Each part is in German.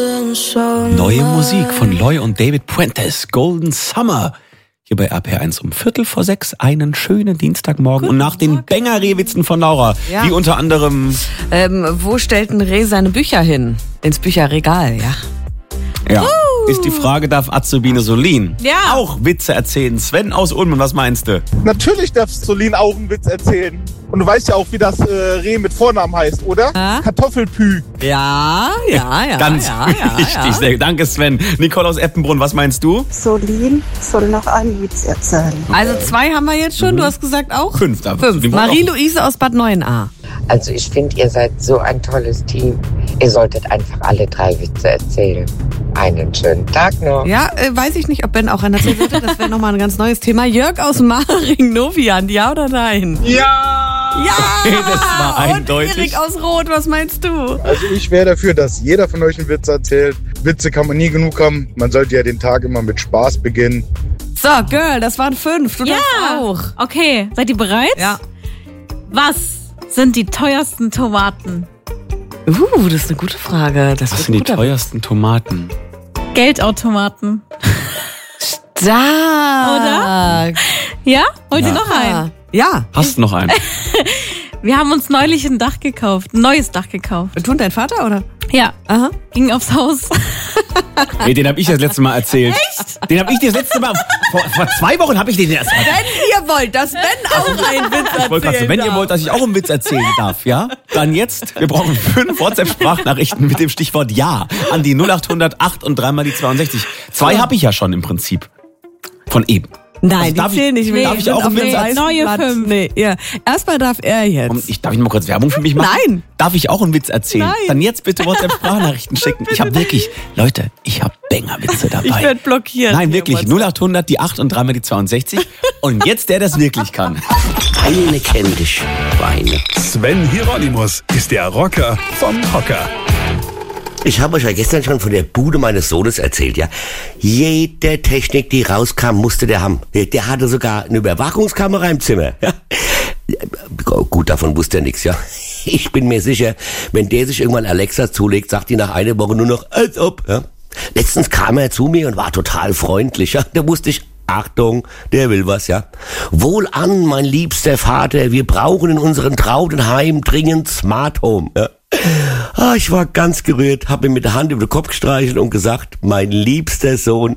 Neue Musik von Loy und David Puentes, Golden Summer. Hier bei RPR1 um 5:45, einen schönen Dienstagmorgen. Und nach den Banger-Rehwitzen von Laura, wie unter anderem... Wo stellt ein Reh seine Bücher hin? Ins Bücherregal, ja. Ja, ist die Frage, darf Azubine Solin auch Witze erzählen? Sven aus Ulm, was meinst du? Natürlich darf Solin auch einen Witz erzählen. Und du weißt ja auch, wie das Reh mit Vornamen heißt, oder? Kartoffelpü. Ja. Ganz richtig. Sehr, danke, Sven. Nicole aus Eppenbrunn, was meinst du? Solin soll noch einen Witz erzählen. Also 2 haben wir jetzt schon, du hast gesagt auch? 5. 5. Marie-Louise aus Bad Neuenahr. Also ich finde, ihr seid so ein tolles Team. Ihr solltet einfach alle 3 Witze erzählen. Einen schönen Tag noch. Ja, weiß ich nicht, ob Ben auch einen erzählen sollte. Das wäre nochmal ein ganz neues Thema. Jörg aus Maring, Novian, ja oder nein? Ja! Das war eindeutig. Und Erik aus Rot, was meinst du? Also ich wäre dafür, dass jeder von euch einen Witz erzählt. Witze kann man nie genug haben. Man sollte ja den Tag immer mit Spaß beginnen. So, Girl, das waren 5. Du darfst auch. Okay, seid ihr bereit? Ja. Was sind die teuersten Tomaten? Das ist eine gute Frage. Was sind die teuersten Tomaten? Geldautomaten. Stark. Ja? Wollt ihr noch einen? Ja. Hast du noch einen? Wir haben uns neulich ein Dach gekauft. Ein neues Dach gekauft. Tun dein Vater, oder? Ja. Aha. Ging aufs Haus. Nee, den habe ich das letzte Mal erzählt. Echt? Den habe ich dir das letzte Mal... Vor 2 Wochen habe ich den erst erzählt. Wenn ihr wollt, dass Ben auch einen Witz erzählen Ich wollte gerade sagen, wenn ihr wollt, dass ich auch einen Witz erzählen darf, ja? Dann jetzt. Wir brauchen 5 WhatsApp-Sprachnachrichten mit dem Stichwort Ja an die 0800 8 und 3 mal die 62. 2 habe ich ja schon im Prinzip. Von eben. Nein, darf die zählen nicht. darf ich auch einen Witz erzählen? Neue 5. Nee, ja. Erstmal darf er jetzt. Darf ich mal kurz Werbung für mich machen? Nein. Darf ich auch einen Witz erzählen? Nein. Dann jetzt bitte WhatsApp-Sprachnachrichten schicken. Ich habe wirklich, Leute, ich habe Banger-Witze dabei. Ich werde blockiert. Nein, wirklich. 0800, die 8 und 3 mal die 62. Und jetzt der das wirklich kann. Eine kennt dich, Weine. Sven Hieronymus ist der Rocker vom Hocker. Ich habe euch ja gestern schon von der Bude meines Sohnes erzählt, ja. Jede Technik, die rauskam, musste der haben. Der hatte sogar eine Überwachungskamera im Zimmer. Ja. Gut, davon wusste er nichts, ja. Ich bin mir sicher, wenn der sich irgendwann Alexa zulegt, sagt die nach einer Woche nur noch, als ob. Ja. Letztens kam er zu mir und war total freundlich. Ja. Da wusste ich, Achtung, der will was, ja. Wohlan, mein liebster Vater, wir brauchen in unserem Trautenheim dringend Smart Home. Ja. Ich war ganz gerührt, habe mir mit der Hand über den Kopf gestreichelt und gesagt, mein liebster Sohn,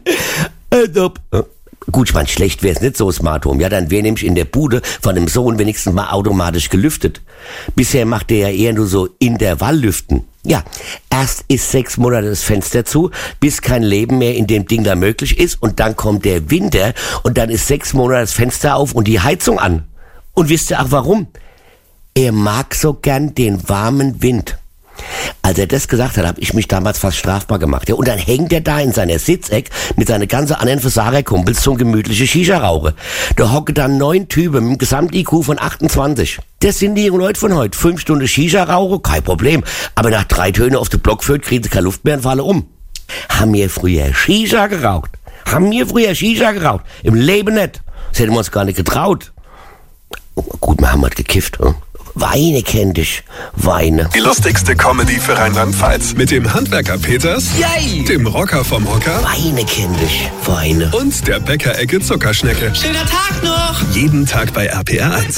gut, ich meine, schlecht wäre es nicht so, Smart Home. Ja, dann wäre nämlich in der Bude von dem Sohn wenigstens mal automatisch gelüftet. Bisher macht der ja eher nur so Intervalllüften. Ja, erst ist 6 Monate das Fenster zu, bis kein Leben mehr in dem Ding da möglich ist, und dann kommt der Winter und dann ist 6 Monate das Fenster auf und die Heizung an. Und wisst ihr auch warum? Er mag so gern den warmen Wind. Als er das gesagt hat, habe ich mich damals fast strafbar gemacht. Ja, und dann hängt er da in seiner Sitzeck mit seinen ganzen anderen Versagerkumpels zum gemütlichen Shisha-Rauche. Da hocken dann 9 Typen mit einem Gesamt-IQ von 28. Das sind die jungen Leute von heute. 5 Stunden Shisha-Rauche, kein Problem. Aber nach 3 Tönen auf den Block führt, kriegen sie keine Luft mehr und fallen um. Haben wir früher Shisha geraucht? Im Leben nicht. Das hätten wir uns gar nicht getraut. Gut, wir haben halt gekifft. Weine kennt dich, Weine. Die lustigste Comedy für Rheinland-Pfalz. Mit dem Handwerker Peters, dem Rocker vom Hocker Weine kennt dich, Weine. und der Bäckerecke Zuckerschnecke. Schöner Tag noch! Jeden Tag bei RPR1.